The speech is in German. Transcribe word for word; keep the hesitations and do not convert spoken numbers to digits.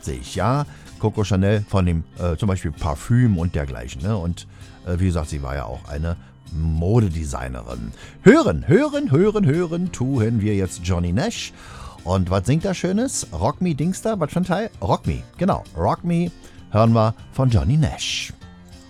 achtzig, ja. Coco Chanel von dem äh, zum Beispiel Parfüm und dergleichen. Ne? Und äh, wie gesagt, sie war ja auch eine Modedesignerin. Hören, hören, hören, hören tun wir jetzt Johnny Nash. Und was singt da Schönes? Rock Me Dingster, was für ein Teil? Rock Me, genau. Rock Me hören wir von Johnny Nash.